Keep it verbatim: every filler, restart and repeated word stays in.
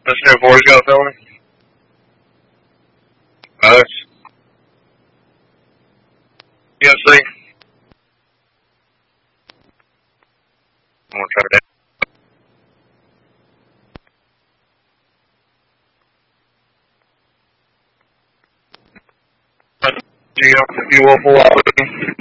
Let's know boys got that one. Us. Yes, see. I'm gonna try that. You, you will pull out.